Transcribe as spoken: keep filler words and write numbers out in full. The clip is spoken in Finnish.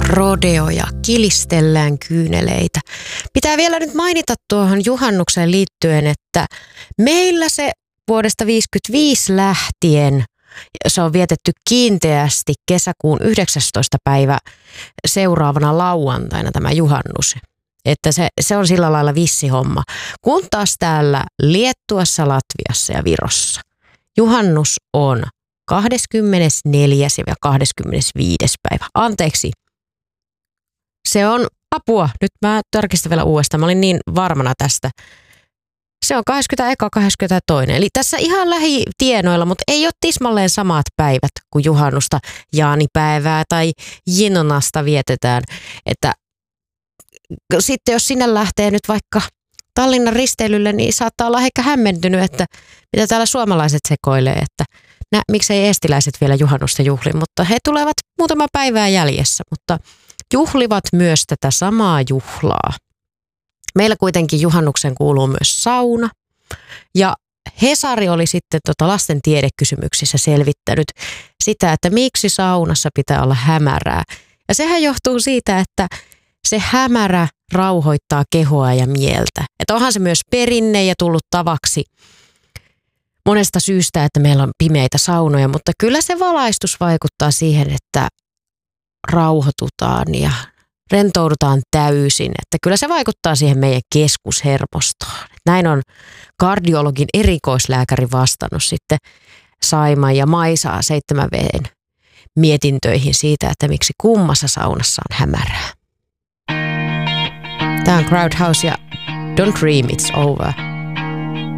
rodeo ja kilistellään kyyneleitä. Pitää vielä nyt mainita tuohon juhannukseen liittyen, että meillä se vuodesta viisikymmentäviisi lähtien se on vietetty kiinteästi kesäkuun yhdeksästoista päivä seuraavana lauantaina tämä juhannus. Että se, se on sillä lailla vissi homma. Kun taas täällä Liettuassa, Latviassa ja Virossa juhannus on kahdeskymmenesneljäs ja kahdeskymmenesviides päivä. Anteeksi. Se on apua. Nyt mä tarkistan vielä uudestaan. Mä olin niin varmana tästä. Se on kahdeskymmenesensimmäinen kahdeskymmenestoinen Eli tässä ihan lähitienoilla, mutta ei ole tismalleen samat päivät kuin juhannusta, jaanipäivää tai jinonasta vietetään. Että sitten jos sinne lähtee nyt vaikka Tallinnan risteilylle, niin saattaa olla ehkä hämmentynyt, että mitä täällä suomalaiset sekoilee, että nä, miksei eestiläiset vielä juhannusta juhli, mutta he tulevat muutama päivää jäljessä, mutta juhlivat myös tätä samaa juhlaa. Meillä kuitenkin juhannuksen kuuluu myös sauna ja Hesari oli sitten tota lasten tiedekysymyksissä selvittänyt sitä, että miksi saunassa pitää olla hämärää. Ja sehän johtuu siitä, että se hämärä rauhoittaa kehoa ja mieltä. Että onhan se myös perinne ja tullut tavaksi monesta syystä, että meillä on pimeitä saunoja, mutta kyllä se valaistus vaikuttaa siihen, että rauhoitutaan ja rentoudutaan täysin. Että kyllä se vaikuttaa siihen meidän keskushermostoon. Näin on kardiologin erikoislääkäri vastannut sitten Saiman ja Maisaa seitsemän V:n mietintöihin siitä, että miksi kummassa saunassa on hämärää. Tämä on Crowdhouse ja Don't Dream It's Over.